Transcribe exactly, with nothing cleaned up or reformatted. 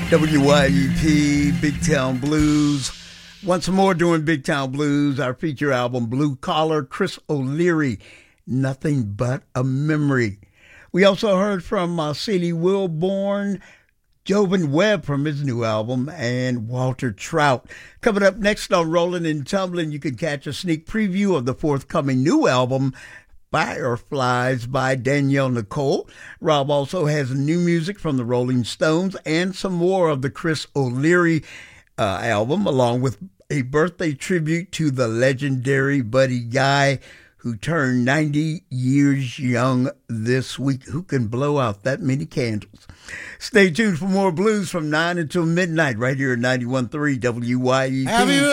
W Y E P, Big Town Blues. Once more doing Big Town Blues, our feature album, Blue Collar, Chris O'Leary, Nothing But a Memory. We also heard from uh, Celie Wilborn, Jovan Webb from his new album, and Walter Trout. Coming up next on Rolling and Tumbling, you can catch a sneak preview of the forthcoming new album, Fireflies by Danielle Nicole. Rob also has new music from the Rolling Stones and some more of the Chris O'Leary uh, album, along with a birthday tribute to the legendary Buddy Guy, who turned ninety years young this week. Who can blow out that many candles? Stay tuned for more blues from nine until midnight right here at ninety-one point three W Y E P.